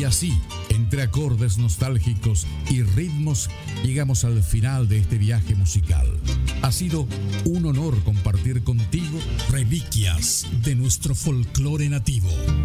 así, entre acordes nostálgicos y ritmos, llegamos al final de este viaje musical. Ha sido un honor compartir contigo reliquias de nuestro folclore nativo.